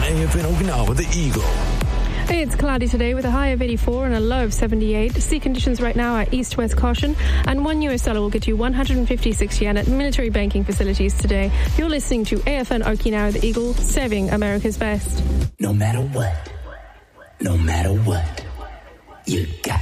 AFN Okinawa, the Eagle. It's cloudy today with a high of 84 and a low of 78. Sea conditions right now are east-west caution, and $1 will get you 156 yen at military banking facilities today. You're listening to AFN Okinawa, the Eagle, serving America's best. No matter what, you got